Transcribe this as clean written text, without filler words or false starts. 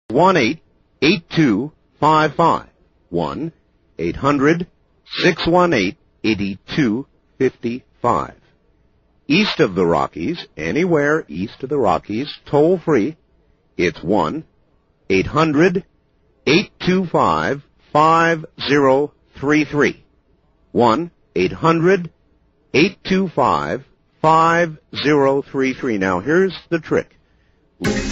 1-800-8255. 1-800-618-8255. East of the Rockies, anywhere east of the Rockies, toll free. It's 1-800-825-5033. 1-800-825-5033. Now here's the trick.